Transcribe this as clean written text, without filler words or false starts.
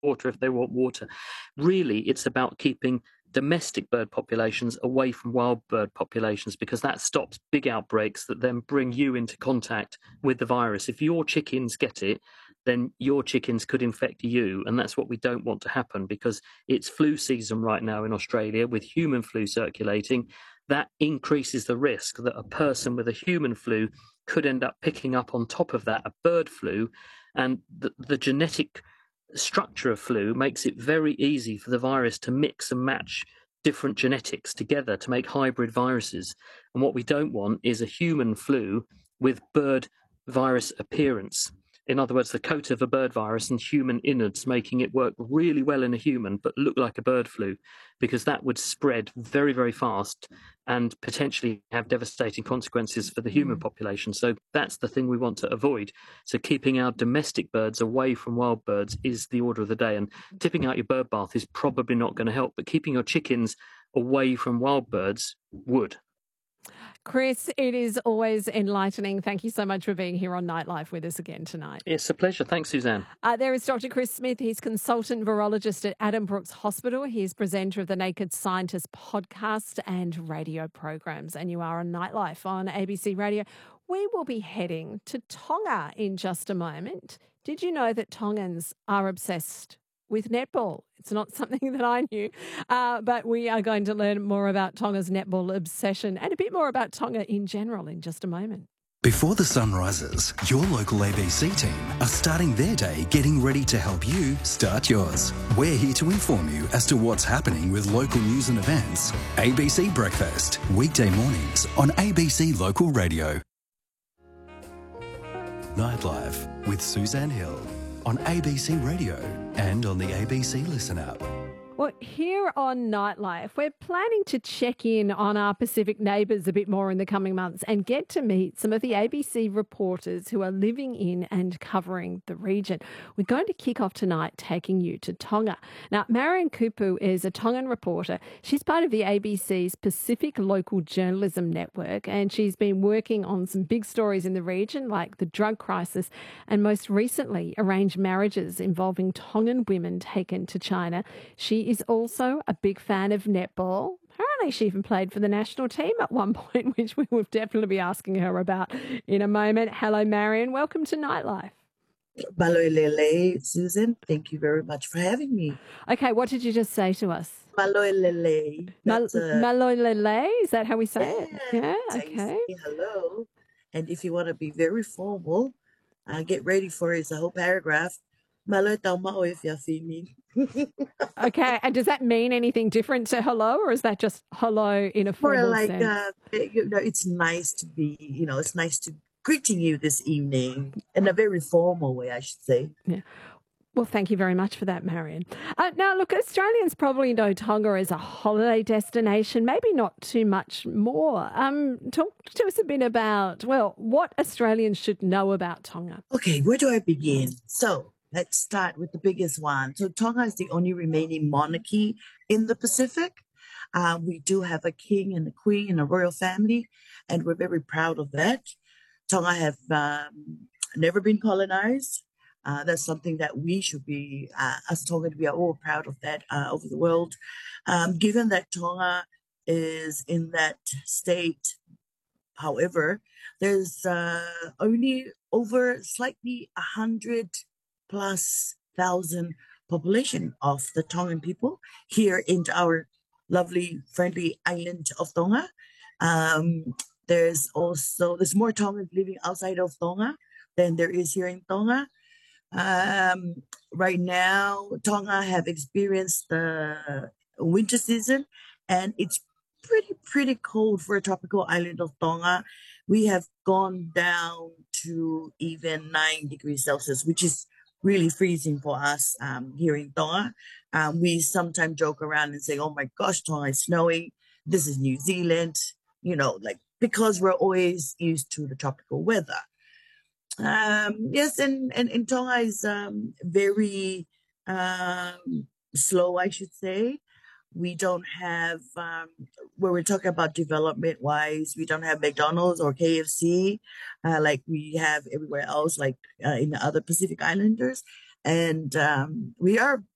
water if they want water. Really, it's about keeping domestic bird populations away from wild bird populations, because that stops big outbreaks that then bring you into contact with the virus. If your chickens get it, then your chickens could infect you, and that's what we don't want to happen, because it's flu season right now in Australia with human flu circulating. That increases the risk that a person with a human flu could end up picking up on top of that a bird flu, and the genetic structure of flu makes it very easy for the virus to mix and match different genetics together to make hybrid viruses. And what we don't want is a human flu with bird virus appearance. In other words, the coat of a bird virus and human innards, making it work really well in a human but look like a bird flu, because that would spread very, very fast and potentially have devastating consequences for the human population. So that's the thing we want to avoid. So keeping our domestic birds away from wild birds is the order of the day. And tipping out your bird bath is probably not going to help, but keeping your chickens away from wild birds would. Chris, it is always enlightening. Thank you so much for being here on Nightlife with us again tonight. It's a pleasure. Thanks, Suzanne. There is Dr. Chris Smith. He's consultant virologist at Adam Brooks Hospital. He's presenter of the Naked Scientist podcast and radio programs. And you are on Nightlife on ABC Radio. We will be heading to Tonga in just a moment. Did you know that Tongans are obsessed with netball? It's not something that I knew, but we are going to learn more about Tonga's netball obsession and a bit more about Tonga in general in just a moment. Before the sun rises, your local ABC team are starting their day getting ready to help you start yours. We're here to inform you as to what's happening with local news and events. ABC Breakfast, weekday mornings on ABC Local Radio. Nightlife with Suzanne Hill on ABC Radio and on the ABC Listen app. Well, here on Nightlife, we're planning to check in on our Pacific neighbours a bit more in the coming months and get to meet some of the ABC reporters who are living in and covering the region. We're going to kick off tonight taking you to Tonga. Now, Marion Kupu is a Tongan reporter. She's part of the ABC's Pacific Local Journalism Network, and she's been working on some big stories in the region like the drug crisis and most recently arranged marriages involving Tongan women taken to China. She is also a big fan of netball. Apparently she even played for the national team at one point, which we will definitely be asking her about in a moment. Hello, Marion. Welcome to Nightlife. Maloelele, Susan. Thank you very much for having me. Okay, what did you just say to us? Maloelele. Maloelele? Is that how we say it? Yeah, okay. Hello. And if you want to be very formal, get ready for his whole paragraph. Malo taumao if you're female. Okay, and does that mean anything different to hello, or is that just hello in a formal sense? It's nice to be, it's nice to greeting you this evening in a very formal way, I should say. Yeah. Well, thank you very much for that, Marion. Now, look, Australians probably know Tonga as a holiday destination, maybe not too much more. Talk to us a bit about, what Australians should know about Tonga. Okay, where do I begin? So, let's start with the biggest one. So Tonga is the only remaining monarchy in the Pacific. We do have a king and a queen and a royal family, and we're very proud of that. Tonga have never been colonized. That's something that we should be, as Tongan, we are all proud of that over the world. Given that Tonga is in that state, however, there's only over slightly 100,000+ population of the Tongan people here in our lovely, friendly island of Tonga. There's more Tongans living outside of Tonga than there is here in Tonga. Right now, Tonga have experienced the winter season, and it's pretty cold for a tropical island of Tonga. We have gone down to even 9 degrees Celsius, which is really freezing for us here in Tonga. We sometimes joke around and say, oh my gosh, Tonga is snowing. This is New Zealand, because we're always used to the tropical weather. Yes, and Tonga is very slow, I should say. We don't have, when we're talking about development-wise, we don't have McDonald's or KFC like we have everywhere else, like in the other Pacific Islanders. And we are